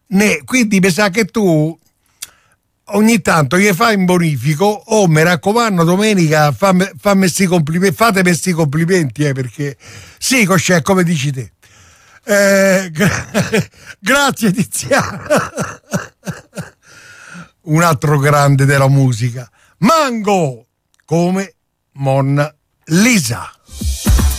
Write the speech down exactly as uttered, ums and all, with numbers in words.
Ne, quindi mi sa che tu ogni tanto gli fai un bonifico. Oh, mi raccomando, domenica fammi, fammi sti complimenti, fatemi sti complimenti, eh, perché sì, Coscè, come dici te. Eh, gra- grazie Tiziana. Un altro grande della musica, Mango, come Monna Lisa.